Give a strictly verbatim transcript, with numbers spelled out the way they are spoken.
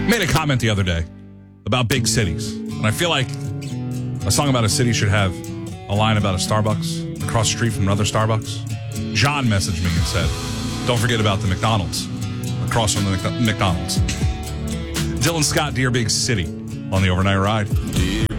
Made a comment the other day about big cities. And I feel like a song about a city should have a line about a Starbucks across the street from another Starbucks. John messaged me and said, don't forget about the McDonald's across from the Mc- McDonald's. Dylan Scott, Dear Big City on the Overnight Ride.